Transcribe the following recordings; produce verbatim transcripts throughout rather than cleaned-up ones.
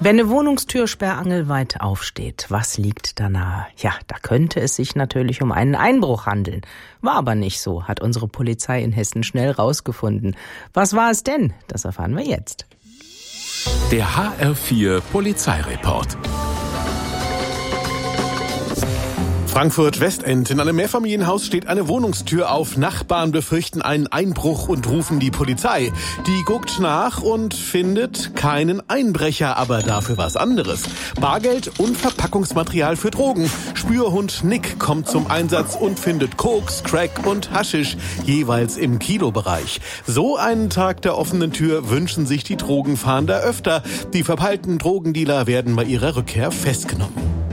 Wenn eine Wohnungstür sperrangelweit aufsteht, was liegt da nahe? Ja, da könnte es sich natürlich um einen Einbruch handeln. War aber nicht so, hat unsere Polizei in Hessen schnell rausgefunden. Was war es denn? Das erfahren wir jetzt. Der H R vier Polizeireport. Frankfurt-Westend. In einem Mehrfamilienhaus steht eine Wohnungstür auf. Nachbarn befürchten einen Einbruch und rufen die Polizei. Die guckt nach und findet keinen Einbrecher, aber dafür was anderes. Bargeld und Verpackungsmaterial für Drogen. Spürhund Nick kommt zum Einsatz und findet Koks, Crack und Haschisch, jeweils im Kilobereich. So einen Tag der offenen Tür wünschen sich die Drogenfahnder öfter. Die verpeilten Drogendealer werden bei ihrer Rückkehr festgenommen.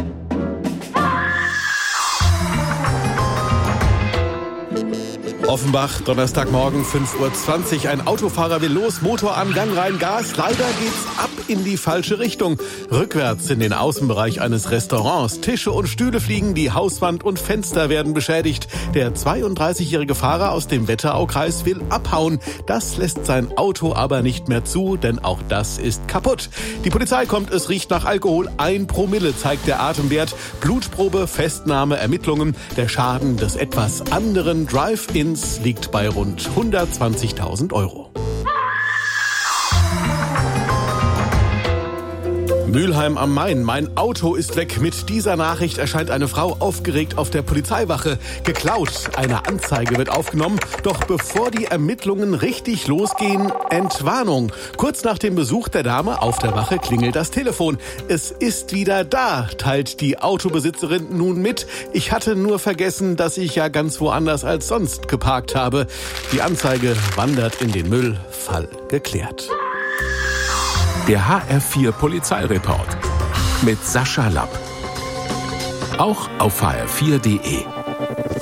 Offenbach, Donnerstagmorgen, fünf Uhr zwanzig. Ein Autofahrer will los, Motor an, Gang rein, Gas. Leider geht's ab in die falsche Richtung. Rückwärts in den Außenbereich eines Restaurants. Tische und Stühle fliegen, die Hauswand und Fenster werden beschädigt. Der zweiunddreißigjährige Fahrer aus dem Wetteraukreis will abhauen. Das lässt sein Auto aber nicht mehr zu, denn auch das ist kaputt. Die Polizei kommt, es riecht nach Alkohol. Ein Promille zeigt der Atemwert. Blutprobe, Festnahme, Ermittlungen. Der Schaden des etwas anderen Drive-Ins liegt bei rund hundertzwanzigtausend Euro. Mülheim am Main. Mein Auto ist weg. Mit dieser Nachricht erscheint eine Frau aufgeregt auf der Polizeiwache. Geklaut. Eine Anzeige wird aufgenommen. Doch bevor die Ermittlungen richtig losgehen, Entwarnung. Kurz nach dem Besuch der Dame auf der Wache klingelt das Telefon. Es ist wieder da, teilt die Autobesitzerin nun mit. Ich hatte nur vergessen, dass ich ja ganz woanders als sonst geparkt habe. Die Anzeige wandert in den Müll. Fall geklärt. Der H R vier Polizeireport mit Sascha Lapp. Auch auf h r vier punkt de.